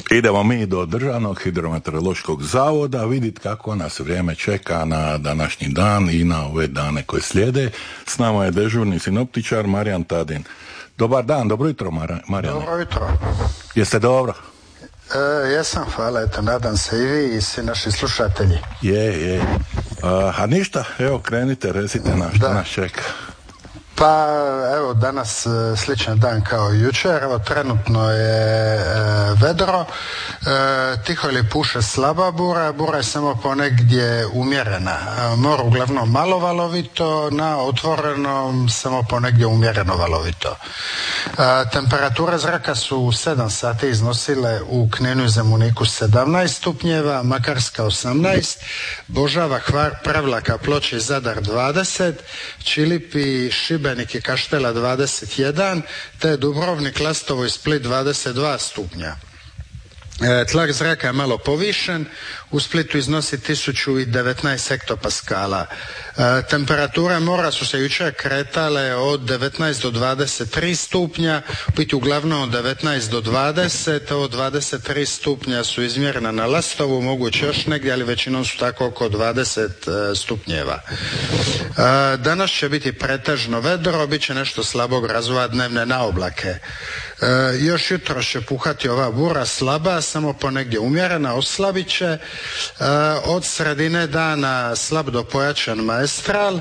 Idemo mi do Državnog hidrometeorološkog zavoda vidjeti kako nas vrijeme čeka na današnji dan i na ove dane koje slijede. S nama je dežurni sinoptičar Marijan Tadin. Dobar dan, dobro jutro Marijane. Dobro jutro. Jeste dobro? Jesam, hvala, eto, nadam se i vi i svi naši slušatelji. Je. A ništa, evo krenite, recite nam što nas čeka. Pa evo danas sličan dan kao i jučer, evo trenutno je vedro, tiho ili puše slaba bura, bura je samo ponegdje umjerena, more uglavnom malo valovito, na otvorenom samo ponegdje umjereno valovito. Temperature zraka su u 7 sati iznosile u Kninu i Zemuniku 17 stupnjeva, Makarska 18, Božava, Hvar, Prevlaka, Ploče i Zadar 20, Čilipi, Šibenik i Kaštela 21, te Dubrovnik, Lastovo i Split 22 stupnja. Tlak zraka je malo povišen, u Splitu iznosi 1019 hektopaskala. Temperature mora su se jučer kretale od 19 do 23 stupnja, biti uglavnom od 19 do 20, od 23 stupnja su izmjerena na Lastovu, moguće još negdje, ali većinom su tako oko 20 stupnjeva. Danas će biti pretežno vedro, bit će nešto slabog razvoja dnevne naoblake. Još jutro će puhati ova bura slaba, samo ponegdje umjerena, oslabit će. Od sredine dana slab do pojačan maestral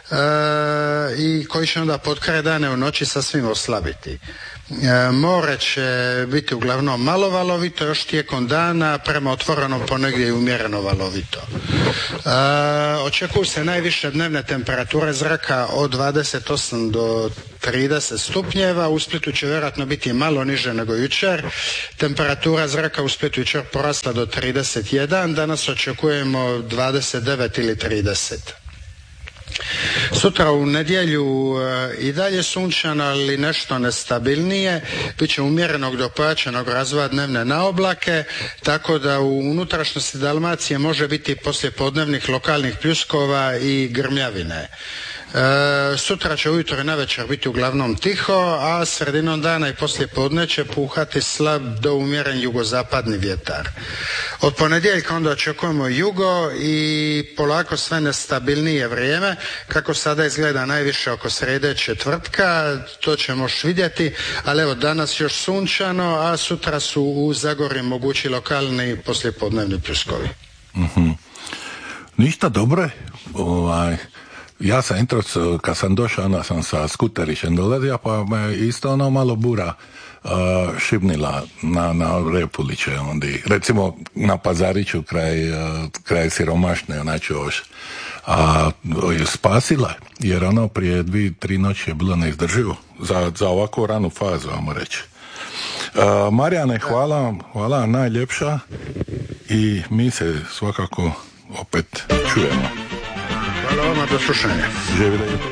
i koji će onda potkraj dane u noći sasvim oslabiti. More će biti uglavnom malo valovito, još tijekom dana prema otvorenom ponegdje i umjereno valovito. Očekuju se najviše dnevne temperature zraka od 28 do 30 stupnjeva, u Splitu će vjerojatno biti malo niže nego jučer. Temperatura zraka u Splitu jučer porasla do 31, danas očekujemo 29 ili 30. Sutra u nedjelju i dalje sunčano, ali nešto nestabilnije, bit će umjerenog do pojačanog razvoja dnevne naoblake, tako da u unutrašnjosti Dalmacije može biti poslijepodnevnih lokalnih pljuskova i grmljavine. Sutra će ujutro i navečer biti uglavnom tiho, a sredinom dana i poslije podne će puhati slab do umjeren jugozapadni vjetar. Od ponedjeljka onda očekujemo jugo i polako sve nestabilnije vrijeme, kako sada izgleda najviše oko srijede četvrtka, to ćemo još vidjeti, ali evo danas još sunčano, a sutra su u Zagorju mogući lokalni poslijepodnevni pljuskovi. Ništa, dobro. Ja sam introc, kad sam došao, onda sam sa skuterišem dolazio, pa me isto ono malo bura šibnila na Repuliće, ondi, recimo na Pazariću kraj Siromašne, znači još. A spasila, jer ono prije 2-3 noći je bilo neizdrživo za ovako ranu fazu, vamo reći. Marijane, hvala vam najljepša i mi se svakako opet čujemo. Hvala vama, do slušanja. Živi da je.